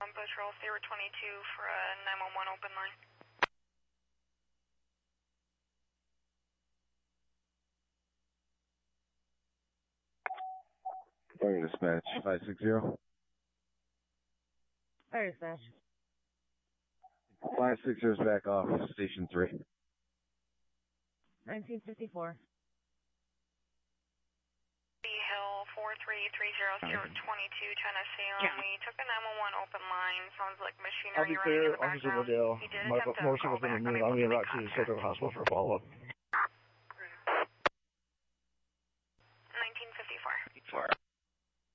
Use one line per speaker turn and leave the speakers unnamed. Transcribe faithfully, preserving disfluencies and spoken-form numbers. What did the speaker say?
Patrol zero twenty-two for a nine one one open line.
Fire dispatch, five six zero.
Fire dispatch.
five six zero is back off, station three.
nineteen fifty-four.
Hill four three three zero zero twenty-two, Tennessee. Yeah. We took a nine one one open line. Sounds like machinery running in the background.
I'll be clear, Officer Liddell. My motorcycle's been removed. I'm going to route to Central Hospital for a follow-up.